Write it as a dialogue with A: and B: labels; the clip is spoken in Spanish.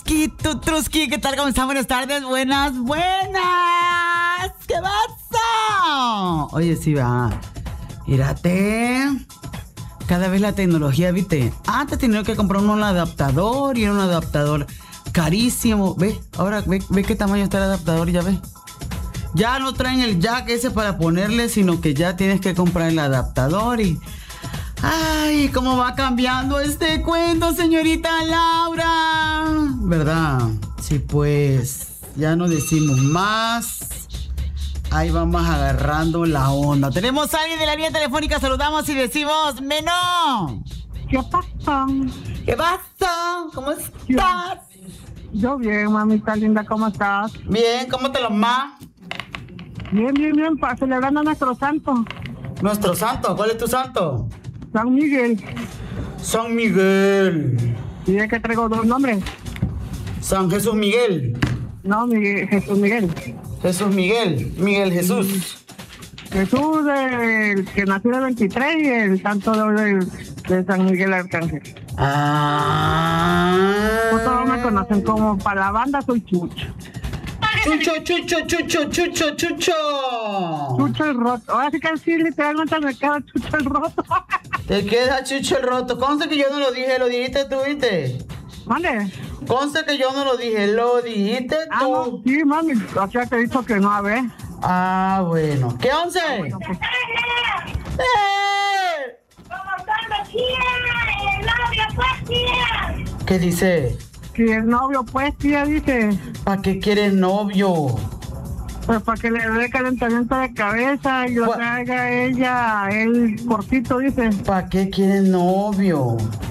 A: Tutruski, ¿qué tal? ¿Cómo están? Buenas tardes, buenas. ¿Qué pasa? Oye, sí, va. Mírate. Cada vez la tecnología, ¿viste? Antes tenía que comprar un adaptador y era un adaptador carísimo. Ve, ahora ve qué tamaño está el adaptador, ya ves. Ya no traen el jack ese para ponerle, sino que ya tienes que comprar el adaptador y... ¡Ay! ¿Cómo va cambiando este cuento, señorita Laura? ¿Verdad? Sí, pues, ya no decimos más. Ahí vamos agarrando la onda. Tenemos a alguien de la línea telefónica, saludamos y decimos, ¡Menó!
B: ¿Qué pasó?
A: ¿Qué pasó? ¿Cómo estás?
B: Yo bien, mamita linda, ¿cómo estás?
A: Bien, ¿cómo te lo más?
B: Bien, celebrando a nuestro santo.
A: ¿Nuestro santo? ¿Cuál es tu santo?
B: San Miguel.
A: San Miguel.
B: ¿Y es que traigo dos nombres?
A: San Jesús Miguel.
B: No, Jesús Miguel.
A: Jesús Miguel. Miguel Jesús.
B: Jesús, el que nació el 23 y el santo de San Miguel Arcángel. Pues todos me conocen como para la banda soy Chucho.
A: Chucho.
B: Chucho el roto. Ahora sí que sí, literalmente me queda Chucho el roto.
A: Te queda Chucho el roto. Conste que yo no lo dije, lo dijiste tú, ¿viste?
B: ¿Mande?
A: Conste que yo no lo dije, lo dijiste tú.
B: No, sí, mami. O sea, te he dicho que no, a ver.
A: Ah, bueno. ¿Qué 11?
B: Bueno, pues.
C: ¿Cómo están los el novio, pues, tía?
A: ¿Qué dice?
B: Si el novio, pues, tía, dice.
A: ¿Para qué quieres novio?
B: Pues para que le dé calentamiento de cabeza y lo traiga ella, él cortito, dice.
A: ¿Para qué quieres novio?